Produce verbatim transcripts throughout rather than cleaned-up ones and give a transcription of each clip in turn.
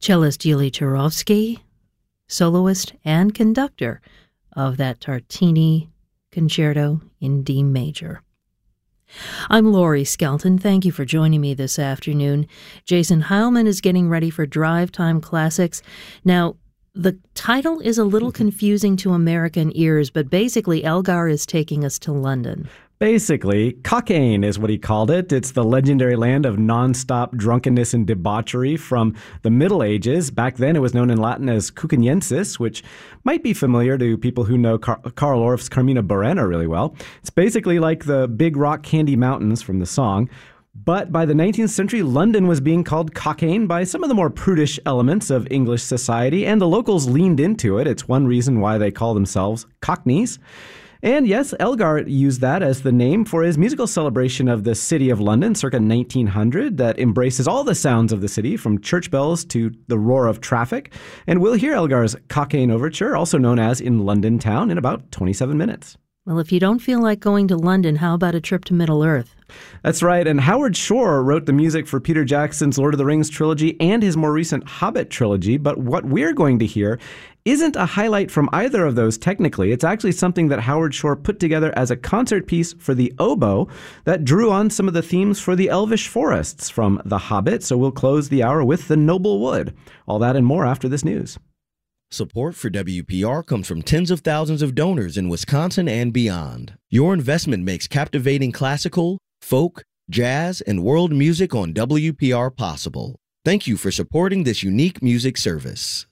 cellist Yuli Turovsky, soloist and conductor of that Tartini Concerto in D major. I'm Laurie Skelton. Thank you for joining me this afternoon. Jason Heilman is getting ready for Drive Time Classics. Now, the title is a little confusing to American ears, but basically Elgar is taking us to London. Basically, Cockaigne is what he called it. It's the legendary land of nonstop drunkenness and debauchery from the Middle Ages. Back then, it was known in Latin as Cucaniensis, which might be familiar to people who know Car- Carl Orff's Carmina Burana really well. It's basically like the Big Rock Candy Mountains from the song. But by the nineteenth century, London was being called Cockaigne by some of the more prudish elements of English society, and the locals leaned into it. It's one reason why they call themselves Cockneys. And yes, Elgar used that as the name for his musical celebration of the City of London circa nineteen hundred that embraces all the sounds of the city, from church bells to the roar of traffic. And we'll hear Elgar's Cockaigne Overture, also known as In London Town, in about twenty-seven minutes. Well, if you don't feel like going to London, how about a trip to Middle-earth? That's right, and Howard Shore wrote the music for Peter Jackson's Lord of the Rings trilogy and his more recent Hobbit trilogy, but what we're going to hear isn't a highlight from either of those technically. It's actually something that Howard Shore put together as a concert piece for the oboe that drew on some of the themes for the elvish forests from The Hobbit, so we'll close the hour with The Noble Wood. All that and more after this news. Support for W P R comes from tens of thousands of donors in Wisconsin and beyond. Your investment makes captivating classical, folk, jazz, and world music on W P R possible. Thank you for supporting this unique music service.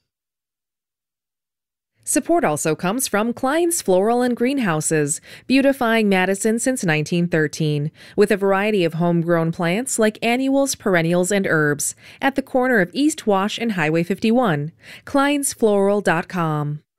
Support also comes from Klein's Floral and Greenhouses, beautifying Madison since nineteen thirteen, with a variety of homegrown plants like annuals, perennials, and herbs, at the corner of East Wash and Highway fifty-one. Kleins Floral dot com.